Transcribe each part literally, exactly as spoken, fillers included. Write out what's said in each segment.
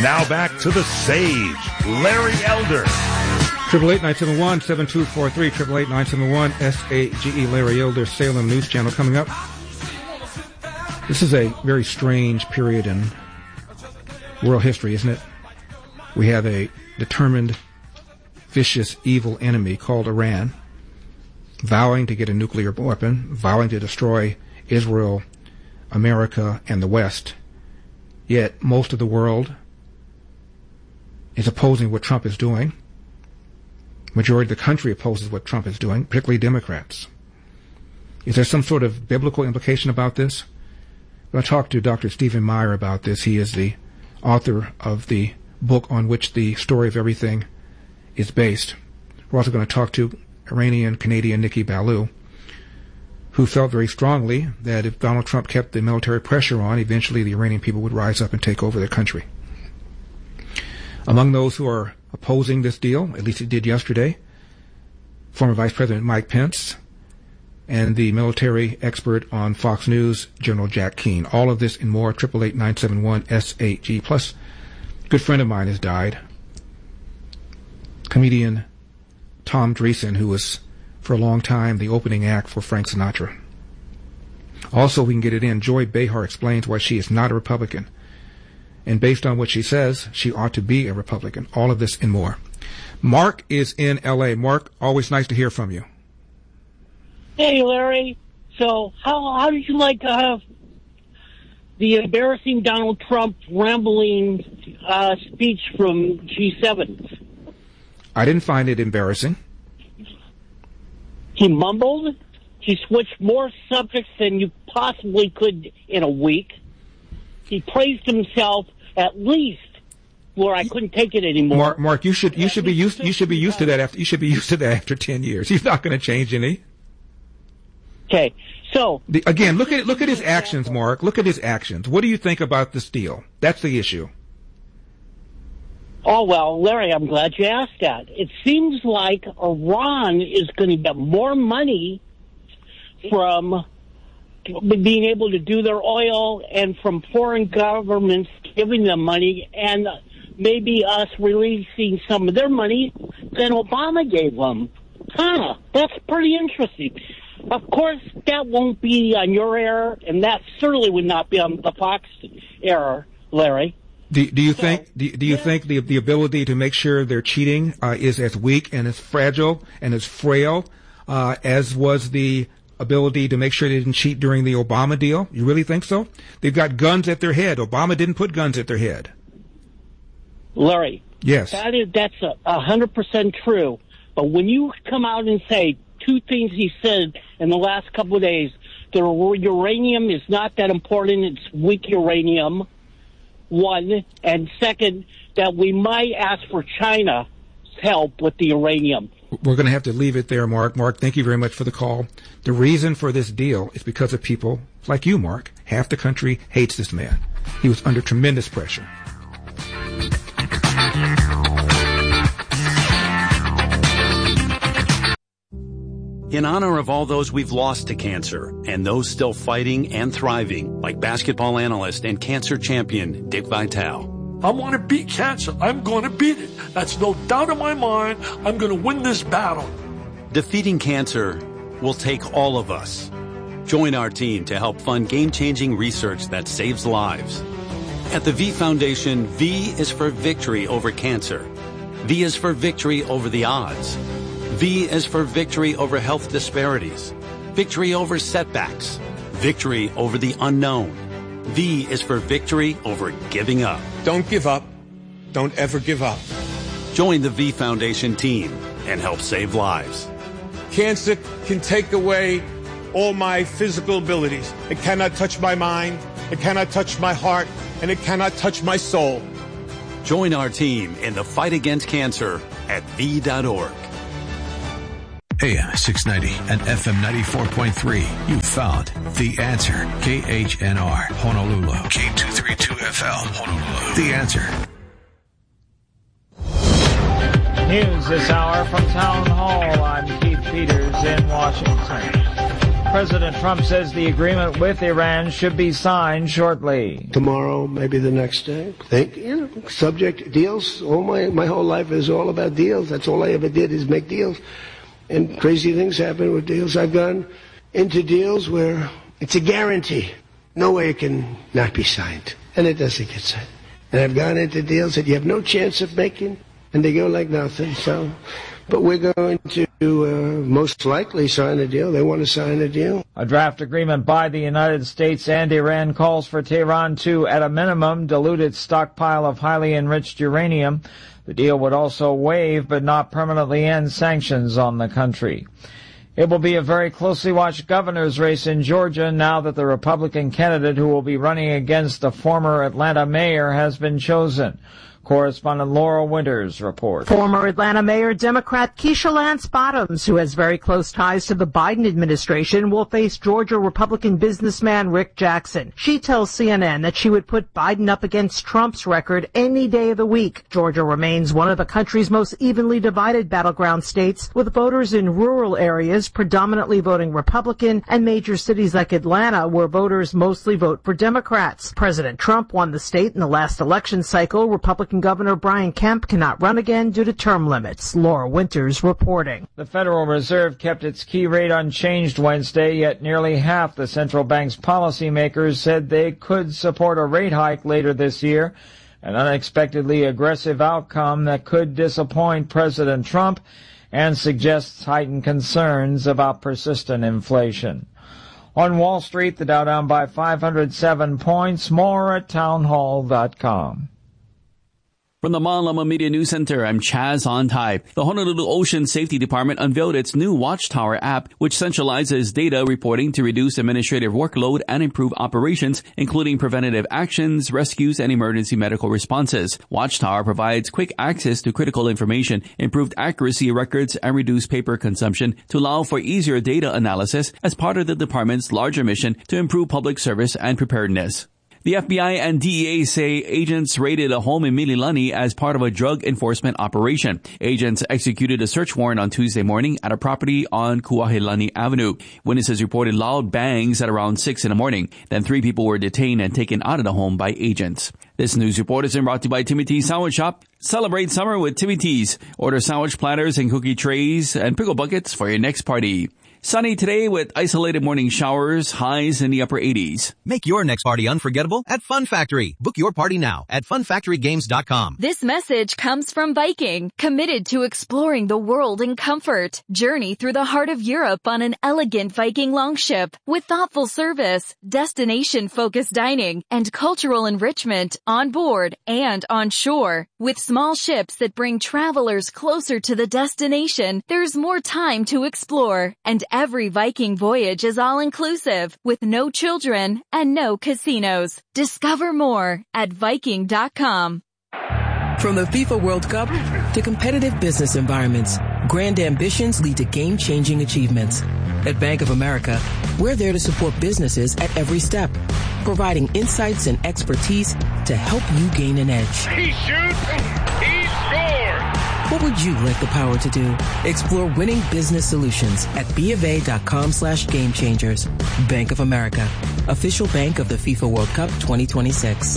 Now back to the Sage, Larry Elder. Triple eight nine seven one seven two four three. Triple eight nine seven one S A G E. Larry Elder, Salem News Channel coming up. This is a very strange period in world history, isn't it? We have a determined, vicious, evil enemy called Iran, vowing to get a nuclear weapon, vowing to destroy Israel, America, and the West. Yet most of the world is opposing what Trump is doing. Majority of the country opposes what Trump is doing, particularly Democrats. Is there some sort of biblical implication about this? I talked to Doctor Stephen Meyer about this. He is the author of the book on which the story of everything is based. We're also going to talk to Iranian-Canadian Nikki Ballou, who felt very strongly that if Donald Trump kept the military pressure on, eventually the Iranian people would rise up and take over their country. Among those who are opposing this deal, at least it did yesterday, former Vice President Mike Pence and the military expert on Fox News, General Jack Keane. All of this and more, triple eight nine seven one S A G. Plus, a good friend of mine has died. Comedian Tom Dreesen, who was for a long time the opening act for Frank Sinatra. Also, we can get it in, Joy Behar explains why she is not a Republican. And based on what she says, she ought to be a Republican. All of this and more. Mark is in L A. Mark, always nice to hear from you. Hey, Larry. So how how did you like to have the embarrassing Donald Trump rambling uh, speech from G seven? I didn't find it embarrassing. He mumbled. He switched more subjects than you possibly could in a week. He praised himself at least where I couldn't take it anymore. Mark, Mark, you should you should be used you should be used to that after you should be used to that after ten years. He's not going to change any. Okay, so the, again, look at look at his actions, Mark. Look at his actions. What do you think about this deal? That's the issue. Oh, well, Larry, I'm glad you asked that. It seems like Iran is going to get more money from being able to do their oil and from foreign governments giving them money and maybe us releasing some of their money than Obama gave them. Huh, that's pretty interesting. Of course, that won't be on your air, and that certainly would not be on the Fox air, Larry. Do, do you so, think do, do you yeah. think the the ability to make sure they're cheating uh, is as weak and as fragile and as frail uh, as was the ability to make sure they didn't cheat during the Obama deal? You really think so? They've got guns at their head. Obama didn't put guns at their head. Larry. Yes. That is, that's a, a hundred percent true. But when you come out and say two things he said in the last couple of days, the uranium is not that important, it's weak uranium, one, and second, that we might ask for China's help with the uranium. We're going to have to leave it there, Mark. Mark, thank you very much for the call. The reason for this deal is because of people like you, Mark. Half the country hates this man. He was under tremendous pressure. In honor of all those we've lost to cancer and those still fighting and thriving, like basketball analyst and cancer champion Dick Vitale. I want to beat cancer. I'm going to beat it. That's no doubt in my mind. I'm going to win this battle. Defeating cancer will take all of us. Join our team to help fund game-changing research that saves lives. At the V Foundation, V is for victory over cancer. V is for victory over the odds. V is for victory over health disparities, victory over setbacks, victory over the unknown. V is for victory over giving up. Don't give up. Don't ever give up. Join the V Foundation team and help save lives. Cancer can take away all my physical abilities. It cannot touch my mind, it cannot touch my heart, and it cannot touch my soul. Join our team in the fight against cancer at V dot org. A M six ninety and F M ninety-four point three. You found The Answer. K H N R, Honolulu. K two thirty-two F L, Honolulu. The Answer. News this hour from Town Hall. I'm Keith Peters in Washington. President Trump says the agreement with Iran should be signed shortly. Tomorrow, maybe the next day. Think, you know, subject deals. All my, my whole life is all about deals. That's all I ever did is make deals. And crazy things happen with deals. I've gone into deals where it's a guarantee. No way it can not be signed. And it doesn't get signed. And I've gone into deals that you have no chance of making, and they go like nothing. So, but we're going to uh, most likely sign a deal. They want to sign a deal. A draft agreement by the United States and Iran calls for Tehran to, at a minimum, dilute its stockpile of highly enriched uranium. The deal would also waive but not permanently end sanctions on the country. It will be a very closely watched governor's race in Georgia now that the Republican candidate who will be running against the former Atlanta mayor has been chosen. Correspondent Laura Winters reports. Former Atlanta Mayor Democrat Keisha Lance Bottoms, who has very close ties to the Biden administration, will face Georgia Republican businessman Rick Jackson. She tells C N N that she would put Biden up against Trump's record any day of the week. Georgia remains one of the country's most evenly divided battleground states, with voters in rural areas predominantly voting Republican and major cities like Atlanta where voters mostly vote for Democrats. President Trump won the state in the last election cycle. Republican Governor Brian Kemp cannot run again due to term limits. Laura Winters reporting. The Federal Reserve kept its key rate unchanged Wednesday, yet nearly half the central bank's policymakers said they could support a rate hike later this year, an unexpectedly aggressive outcome that could disappoint President Trump and suggests heightened concerns about persistent inflation. On Wall Street, the Dow down by five hundred seven points, more at townhall dot com. From the Malama Media News Center, I'm Chaz Ontai. The Honolulu Ocean Safety Department unveiled its new Watchtower app, which centralizes data reporting to reduce administrative workload and improve operations, including preventative actions, rescues, and emergency medical responses. Watchtower provides quick access to critical information, improved accuracy records, and reduced paper consumption to allow for easier data analysis as part of the department's larger mission to improve public service and preparedness. The F B I and D E A say agents raided a home in Mililani as part of a drug enforcement operation. Agents executed a search warrant on Tuesday morning at a property on Kuahilani Avenue. Witnesses reported loud bangs at around six in the morning. Then three people were detained and taken out of the home by agents. This news report is brought to you by Timmy T's Sandwich Shop. Celebrate summer with Timmy T's. Order sandwich platters and cookie trays and pickle buckets for your next party. Sunny today with isolated morning showers, highs in the upper eighties. Make your next party unforgettable at Fun Factory. Book your party now at fun factory games dot com. This message comes from Viking, committed to exploring the world in comfort. Journey through the heart of Europe on an elegant Viking longship with thoughtful service, destination-focused dining, and cultural enrichment on board and on shore. With small ships that bring travelers closer to the destination, there's more time to explore, and every Viking voyage is all-inclusive, with no children and no casinos. Discover more at Viking dot com. From the FIFA World Cup to competitive business environments, grand ambitions lead to game-changing achievements. At Bank of America, we're there to support businesses at every step, providing insights and expertise to help you gain an edge. He shoots, he scores! What would you like the power to do? Explore winning business solutions at BofA.com slash game changers. Bank of America, official bank of the FIFA World Cup twenty twenty-six.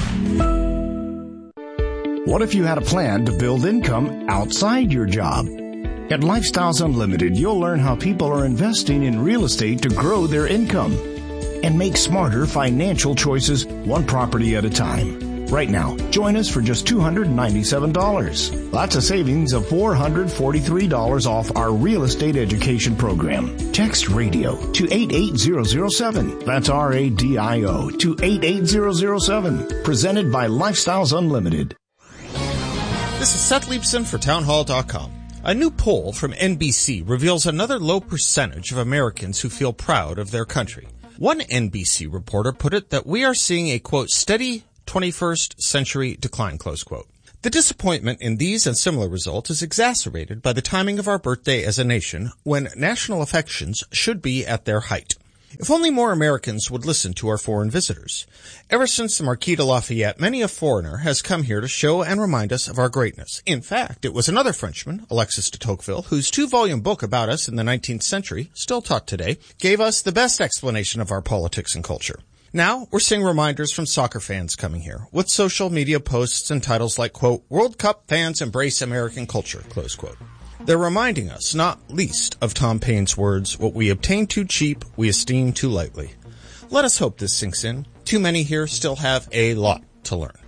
What if you had a plan to build income outside your job? At Lifestyles Unlimited, you'll learn how people are investing in real estate to grow their income and make smarter financial choices one property at a time. Right now, join us for just two hundred ninety-seven dollars. That's a savings of four hundred forty-three dollars off our real estate education program. Text radio to eight eight zero zero seven. That's R A D I O to eight eight zero zero seven. Presented by Lifestyles Unlimited. This is Seth Leibson for townhall dot com. A new poll from N B C reveals another low percentage of Americans who feel proud of their country. One N B C reporter put it that we are seeing a, quote, steady twenty-first century decline, close quote. The disappointment in these and similar results is exacerbated by the timing of our birthday as a nation, when national affections should be at their height. If only more Americans would listen to our foreign visitors. Ever since the Marquis de Lafayette, many a foreigner has come here to show and remind us of our greatness. In fact, it was another Frenchman, Alexis de Tocqueville, whose two-volume book about us in the nineteenth century, still taught today, gave us the best explanation of our politics and culture. Now, we're seeing reminders from soccer fans coming here, with social media posts and titles like, quote, World Cup fans embrace American culture, close quote. They're reminding us, not least, of Tom Paine's words, what we obtain too cheap, we esteem too lightly. Let us hope this sinks in. Too many here still have a lot to learn.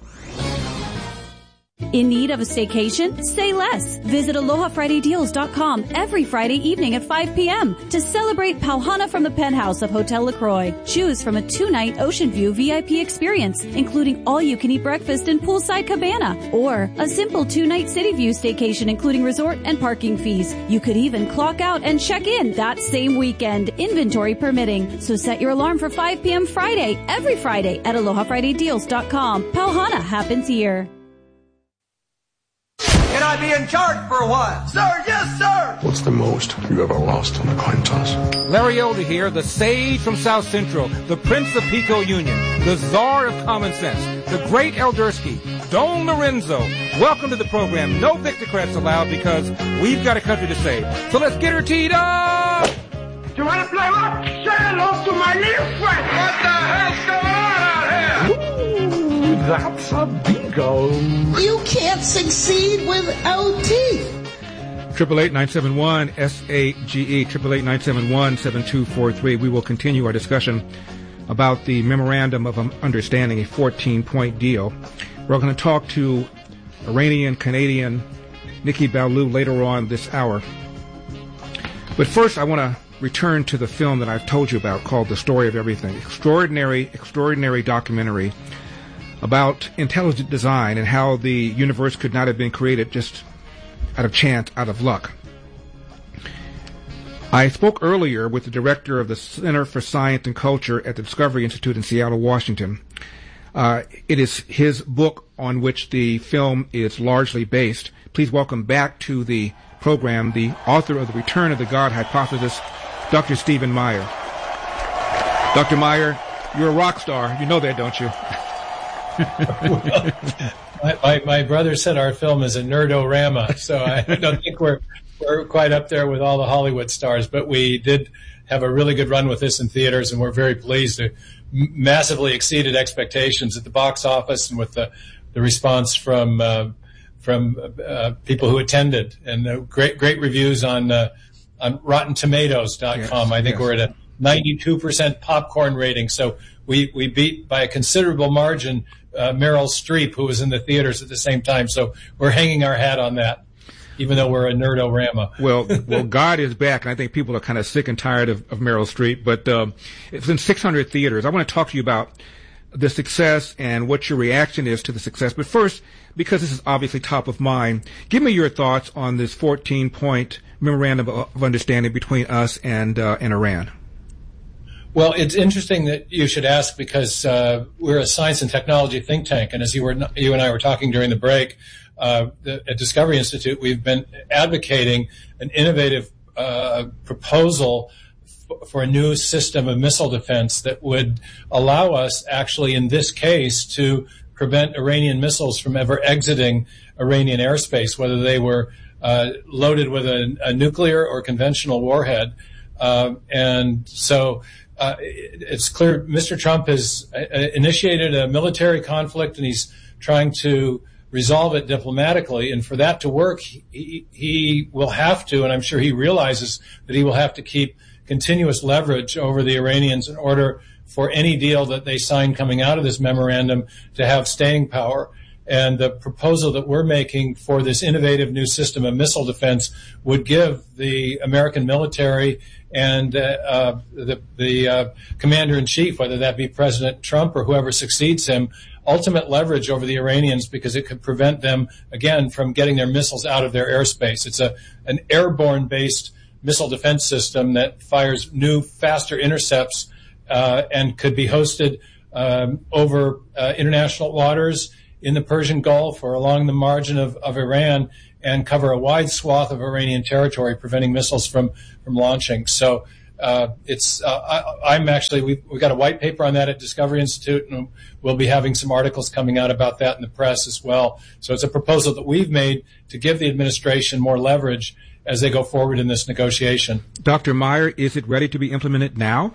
In need of a staycation? Say less. Visit aloha friday deals dot com every Friday evening at five p.m. to celebrate Pauhana from the penthouse of Hotel LaCroix. Choose from a two-night Ocean View V I P experience, including all-you-can-eat breakfast and poolside cabana, or a simple two-night City View staycation, including resort and parking fees. You could even clock out and check in that same weekend, inventory permitting. So set your alarm for five p.m. Friday, every Friday at aloha friday deals dot com. Pauhana happens here. Can I be in charge for a while? Sir, yes, sir! What's the most you ever lost on a coin toss? Larry Elder here, the sage from South Central, the Prince of Pico Union, the Czar of Common Sense, the great Eldersky, Don Lorenzo. Welcome to the program. No Victocrats allowed because we've got a country to save. So let's get her teed up! You want to play what? Say hello to my little friend! What the hell's going on out here? Ooh, that's a bingo. You can't succeed without teeth. Triple eight nine seven one S A G E. Triple eight nine seven one seven two four three. We will continue our discussion about the Memorandum of Understanding, a fourteen-point deal. We're going to talk to Iranian Canadian Nikki Ballou later on this hour. But first, I want to return to the film that I've told you about called The Story of Everything. Extraordinary, extraordinary documentary about intelligent design and how the universe could not have been created just out of chance, out of luck. I spoke earlier with the director of the Center for Science and Culture at the Discovery Institute in Seattle, Washington. Uh, it is his book on which the film is largely based. Please welcome back to the program the author of The Return of the God Hypothesis, Doctor Stephen Meyer. Doctor Meyer, you're a rock star. You know that, don't you? Well, my, my, my brother said our film is a nerdorama, so I don't think we're we're quite up there with all the Hollywood stars, but we did have a really good run with this in theaters, and we're very pleased. It massively exceeded expectations at the box office and with the, the response from uh, from uh, people who attended, and uh, great great reviews on uh, on rotten tomatoes dot com. Yes, I think yes. We're at a ninety-two percent popcorn rating, so we, we beat by a considerable margin uh, Meryl Streep, who was in the theaters at the same time. So we're hanging our hat on that, even though we're a nerdorama. Well, well, God is back, and I think people are kind of sick and tired of, of Meryl Streep. But um, it's in six hundred theaters. I want to talk to you about the success and what your reaction is to the success. But first, because this is obviously top of mind, give me your thoughts on this fourteen-point memorandum of understanding between us and uh, and Iran. Well, it's interesting that you should ask because uh, we're a science and technology think tank, and as you were you and I were talking during the break, uh, the, at Discovery Institute, we've been advocating an innovative uh, proposal f- for a new system of missile defense that would allow us, actually, in this case, to prevent Iranian missiles from ever exiting Iranian airspace, whether they were uh, loaded with a, a nuclear or conventional warhead. Uh, and so uh, it's clear Mister Trump has uh, initiated a military conflict, and he's trying to resolve it diplomatically. And for that to work, he, he will have to, and I'm sure he realizes that he will have to keep continuous leverage over the Iranians in order for any deal that they sign coming out of this memorandum to have staying power. And the proposal that we're making for this innovative new system of missile defense would give the American military and uh, uh, the, the uh, commander-in-chief, whether that be President Trump or whoever succeeds him, ultimate leverage over the Iranians, because it could prevent them, again, from getting their missiles out of their airspace. It's a an airborne-based missile defense system that fires new, faster intercepts uh, and could be hosted um, over uh, international waters in the Persian Gulf or along the margin of, of Iran, and cover a wide swath of Iranian territory, preventing missiles from, from launching. So uh, it's uh, I, I'm actually we've, we've got a white paper on that at Discovery Institute, and we'll be having some articles coming out about that in the press as well. So it's a proposal that we've made to give the administration more leverage as they go forward in this negotiation. Doctor Meyer, is it ready to be implemented now?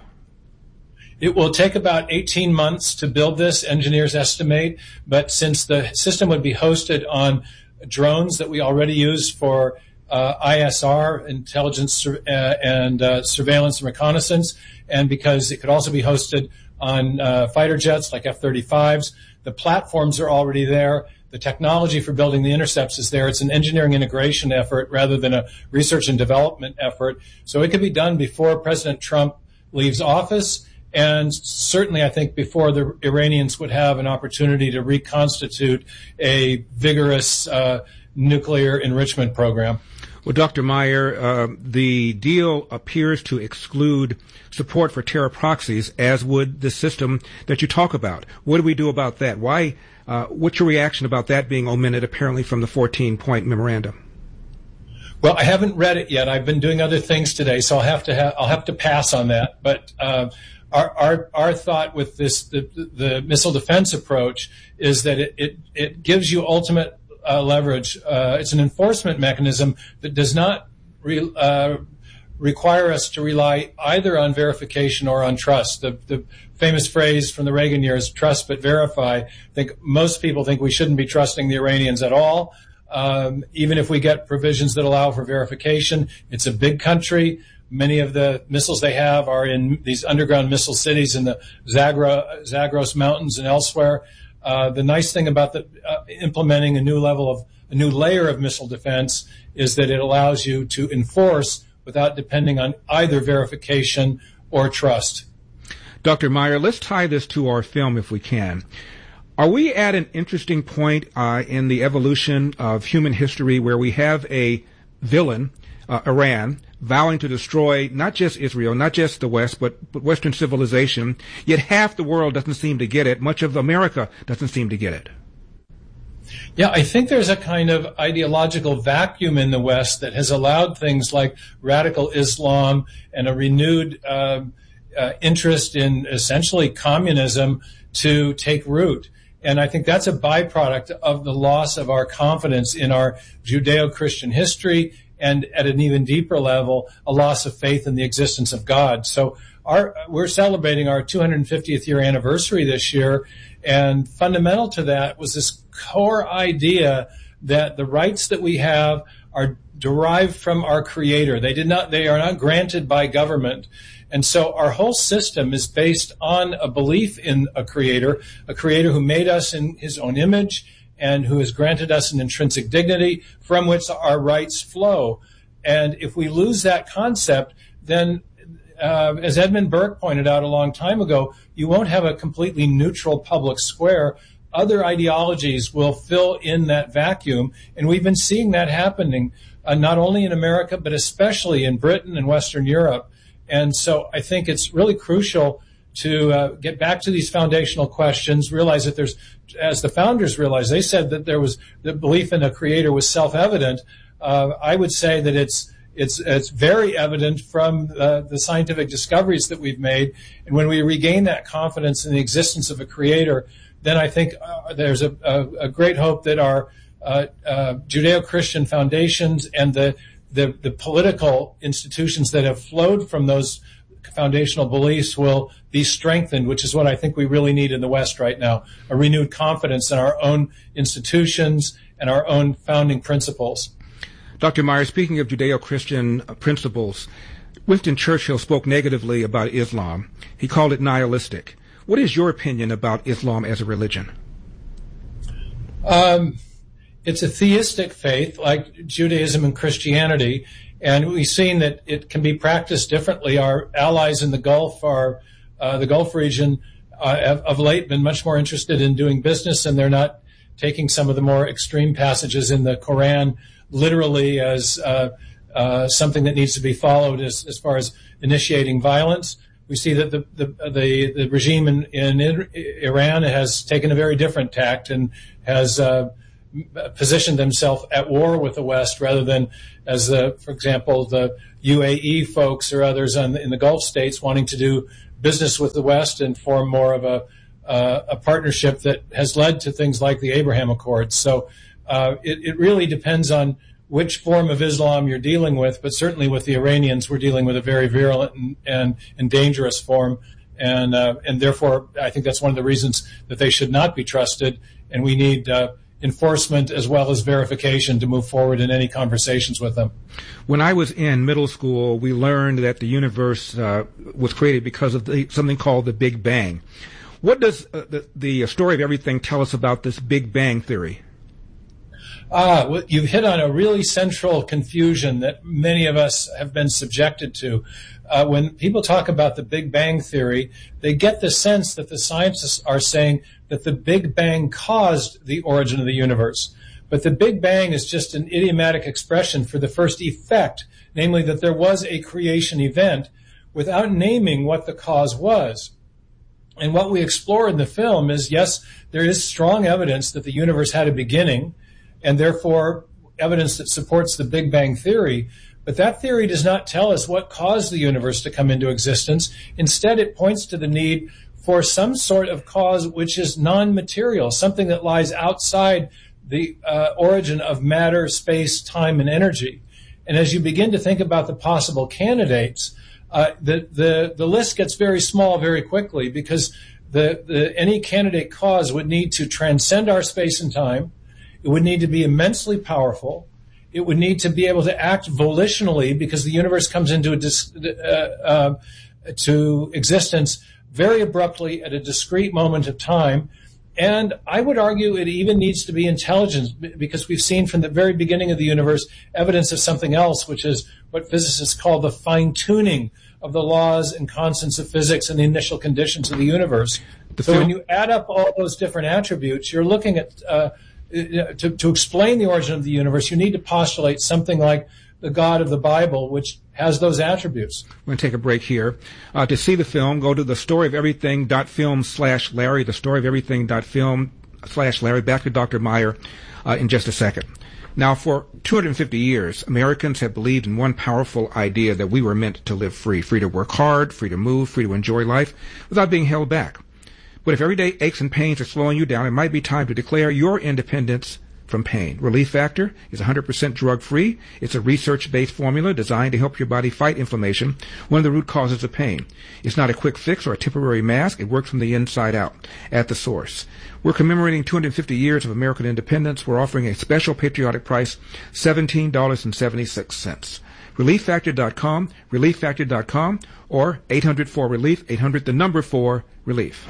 It will take about eighteen months to build this, engineers estimate, but since the system would be hosted on drones that we already use for uh, I S R, intelligence uh, and uh, surveillance and reconnaissance, and because it could also be hosted on uh, fighter jets like F thirty-fives, the platforms are already there. The technology for building the intercepts is there. It's an engineering integration effort rather than a research and development effort. So it could be done before President Trump leaves office. And certainly, I think before the Iranians would have an opportunity to reconstitute a vigorous uh, nuclear enrichment program. Well, Doctor Meyer, uh, the deal appears to exclude support for terror proxies, as would the system that you talk about. What do we do about that? Why? Uh, what's your reaction about that being omitted, apparently, from the fourteen-point memorandum? Well, I haven't read it yet. I've been doing other things today, so I'll have to ha- I'll have to pass on that. But uh, Our, our our thought with this the, the missile defense approach is that it it, it gives you ultimate uh, leverage. Uh, it's an enforcement mechanism that does not re, uh, require us to rely either on verification or on trust. The the famous phrase from the Reagan years, "Trust but verify." I think most people think we shouldn't be trusting the Iranians at all, um, even if we get provisions that allow for verification. It's a big country. Many of the missiles they have are in these underground missile cities in the Zagros, Zagros Mountains and elsewhere. Uh, the nice thing about the, uh, implementing a new level of a new layer of missile defense is that it allows you to enforce without depending on either verification or trust. Doctor Meyer, let's tie this to our film if we can. Are we at an interesting point uh, in the evolution of human history where we have a villain, uh, Iran, vowing to destroy not just Israel, not just the West, but, but Western civilization, yet half the world doesn't seem to get it. Much of America doesn't seem to get it. Yeah, I think there's a kind of ideological vacuum in the West that has allowed things like radical Islam and a renewed uh, uh, interest in essentially communism to take root. And I think that's a byproduct of the loss of our confidence in our Judeo-Christian history, and at an even deeper level, a loss of faith in the existence of God. So our, we're celebrating our two hundred fiftieth year anniversary this year, and fundamental to that was this core idea that the rights that we have are derived from our Creator. They did not, they are not granted by government. And so our whole system is based on a belief in a Creator, a Creator who made us in His own image, and who has granted us an intrinsic dignity from which our rights flow. And if we lose that concept, then, uh, as Edmund Burke pointed out a long time ago, you won't have a completely neutral public square. Other ideologies will fill in that vacuum, and we've been seeing that happening, uh, not only in America, but especially in Britain and Western Europe. And so I think it's really crucial to uh, get back to these foundational questions, realize that there's, as the founders realized, they said that there was, the belief in a Creator was self-evident. Uh, I would say that it's it's it's very evident from uh, the scientific discoveries that we've made. And when we regain that confidence in the existence of a Creator, then I think uh, there's a, a, a great hope that our uh, uh, Judeo-Christian foundations and the, the the political institutions that have flowed from those foundational beliefs will be strengthened, which is what I think we really need in the West right now, a renewed confidence in our own institutions and our own founding principles. Doctor Meyer, speaking of Judeo-Christian principles, Winston Churchill spoke negatively about Islam. He called it nihilistic. What is your opinion about Islam as a religion? Um, it's a theistic faith like Judaism and Christianity, and we've seen that it can be practiced differently. Our allies in the Gulf, are, uh, the Gulf region, uh, have of late been much more interested in doing business, and they're not taking some of the more extreme passages in the Quran literally as uh, uh, something that needs to be followed as, as far as initiating violence. We see that the the the, the regime in, in Iran has taken a very different tact and has uh, positioned themselves at war with the West rather than as, the, for example, the U A E folks or others on, in the Gulf states wanting to do business with the West and form more of a, uh, a partnership that has led to things like the Abraham Accords. So uh, it, it really depends on which form of Islam you're dealing with, but certainly with the Iranians, we're dealing with a very virulent and, and, and dangerous form. And uh, and therefore, I think that's one of the reasons that they should not be trusted, and we need uh, enforcement as well as verification to move forward in any conversations with them. When I was in middle school, we learned that the universe uh, was created because of the, something called the Big Bang. What does uh, the, the story of everything tell us about this Big Bang theory? Ah, well, you've hit on a really central confusion that many of us have been subjected to. Uh, when people talk about the Big Bang theory, they get the sense that the scientists are saying that the Big Bang caused the origin of the universe. But the Big Bang is just an idiomatic expression for the first effect, namely that there was a creation event without naming what the cause was. And what we explore in the film is, yes, there is strong evidence that the universe had a beginning, and therefore evidence that supports the Big Bang theory. But that theory does not tell us what caused the universe to come into existence. Instead, it points to the need for some sort of cause which is non-material, something that lies outside the uh, origin of matter, space, time, and energy. And as you begin to think about the possible candidates, uh, the, the, the list gets very small very quickly, because the, the, any candidate cause would need to transcend our space and time. It would need to be immensely powerful. It would need to be able to act volitionally, because the universe comes into a dis, uh, uh, to existence very abruptly at a discrete moment of time. And I would argue it even needs to be intelligent, because we've seen from the very beginning of the universe evidence of something else, which is what physicists call the fine-tuning of the laws and constants of physics and the initial conditions of the universe. The so film- when you add up all those different attributes, you're looking at... Uh, To, to explain the origin of the universe, you need to postulate something like the God of the Bible, which has those attributes. We're going to take a break here. Uh, to see the film, go to the story of everything dot film slash Larry, the story of everything dot film slash Larry. Back to Doctor Meyer uh, in just a second. Now, for two hundred fifty years, Americans have believed in one powerful idea, that we were meant to live free, free to work hard, free to move, free to enjoy life without being held back. But if everyday aches and pains are slowing you down, it might be time to declare your independence from pain. Relief Factor is one hundred percent drug-free. It's a research-based formula designed to help your body fight inflammation, one of the root causes of pain. It's not a quick fix or a temporary mask. It works from the inside out, at the source. We're commemorating two hundred fifty years of American independence. We're offering a special patriotic price, seventeen dollars and seventy-six cents. relief factor dot com, relief factor dot com, or eight hundred four relief, eight hundred the number four relief.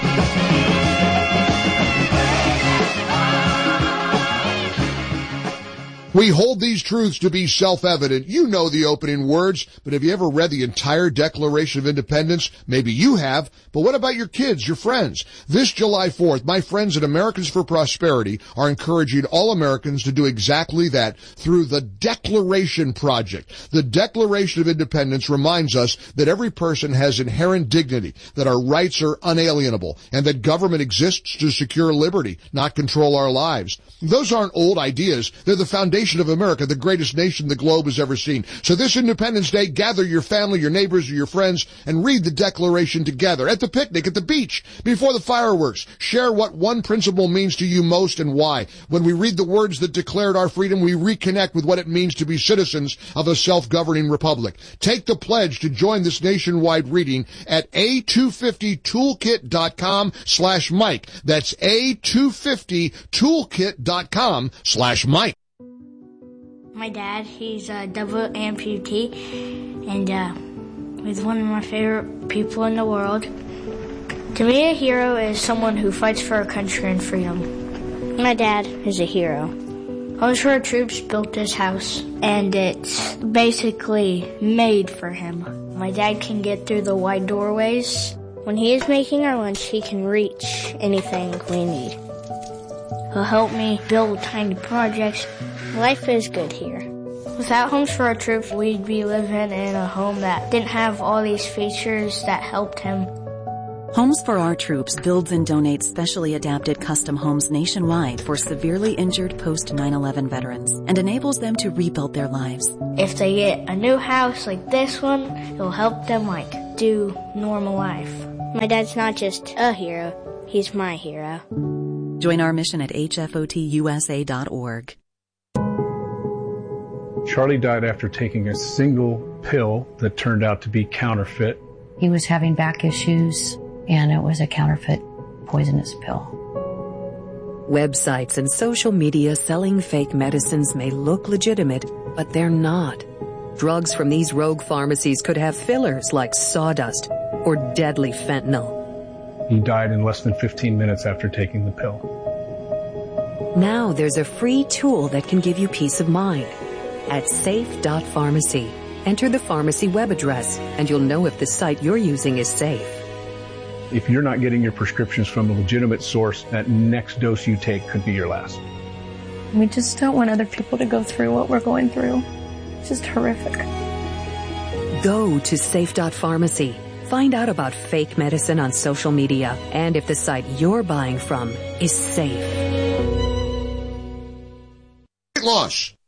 We hold these truths to be self-evident. You know the opening words, but have you ever read the entire Declaration of Independence? Maybe you have, but what about your kids, your friends? This July fourth, my friends at Americans for Prosperity are encouraging all Americans to do exactly that through the Declaration Project. The Declaration of Independence reminds us that every person has inherent dignity, that our rights are unalienable, and that government exists to secure liberty, not control our lives. Those aren't old ideas. They're the foundation of America, the greatest nation the globe has ever seen. So this Independence Day, gather your family, your neighbors, or your friends, and read the Declaration together, at the picnic, at the beach, before the fireworks. Share what one principle means to you most and why. When we read the words that declared our freedom, we reconnect with what it means to be citizens of a self-governing republic. Take the pledge to join this nationwide reading at a two fifty toolkit dot com slash Mike. That's a two fifty toolkit dot com slash Mike. My dad, he's a double amputee, and uh, he's one of my favorite people in the world. To me, a hero is someone who fights for our country and freedom. My dad is a hero. Homes for Our Troops built this house, and it's basically made for him. My dad can get through the wide doorways. When he is making our lunch, he can reach anything we need. He'll help me build tiny projects. Life is good here. Without Homes for Our Troops, we'd be living in a home that didn't have all these features that helped him. Homes for Our Troops builds and donates specially adapted custom homes nationwide for severely injured post nine eleven veterans and enables them to rebuild their lives. If they get a new house like this one, it'll help them like do normal life. My dad's not just a hero, he's my hero. Join our mission at H F O T U S A dot org. Charlie died after taking a single pill that turned out to be counterfeit. He was having back issues, and it was a counterfeit poisonous pill. Websites and social media selling fake medicines may look legitimate, but they're not. Drugs from these rogue pharmacies could have fillers like sawdust or deadly fentanyl. He died in less than fifteen minutes after taking the pill. Now there's a free tool that can give you peace of mind. At safe dot pharmacy, enter the pharmacy web address, and you'll know if the site you're using is safe. If you're not getting your prescriptions from a legitimate source, that next dose you take could be your last. We just don't want other people to go through what we're going through. It's just horrific. Go to safe dot pharmacy. Find out about fake medicine on social media and if the site you're buying from is safe. Weight loss.